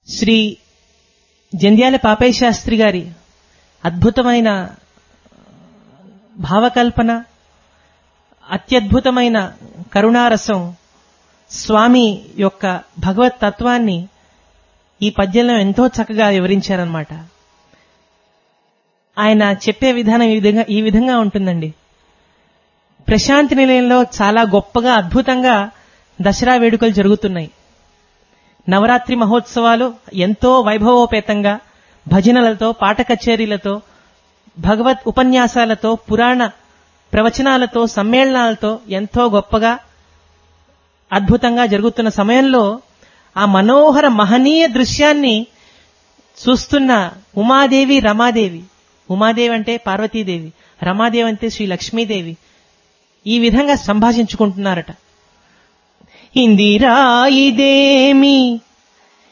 శ్రీ జంధ్యాల పాపయ్య శాస్త్రి గారి అద్భుతమైన భావకల్పన, అత్యద్భుతమైన కరుణారసం, స్వామి యొక్క భగవత్ తత్వాన్ని ఈ పద్యంలో ఎంతో చక్కగా వివరించారన్నమాట. ఆయన చెప్పే విధానం ఈ విధంగా ఉంటుందండి. ప్రశాంతి నిలయంలో చాలా గొప్పగా అద్భుతంగా దసరా వేడుకలు జరుగుతున్నాయి. నవరాత్రి మహోత్సవాలు ఎంతో వైభవోపేతంగా భజనలతో, పాట కచేరీలతో, భగవత్ ఉపన్యాసాలతో, పురాణ ప్రవచనాలతో, సమ్మేళనాలతో ఎంతో గొప్పగా అద్భుతంగా జరుగుతున్న సమయంలో ఆ మనోహర మహనీయ దృశ్యాన్ని చూస్తున్న ఉమాదేవి, రమాదేవి, ఉమాదేవి అంటే పార్వతీదేవి, రమాదేవి అంటే శ్రీ లక్ష్మీదేవి ఈ విధంగా సంభాషించుకుంటున్నారట. ఇందిరా ఇదేమి